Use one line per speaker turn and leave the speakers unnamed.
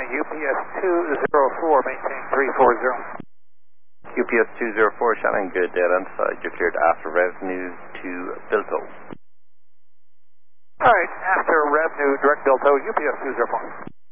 UPS 204, maintain 340.
UPS 204, Shannon, good, identified. You're cleared after revenue to Bilto.
All right, after revenue, direct Bilto, UPS 204.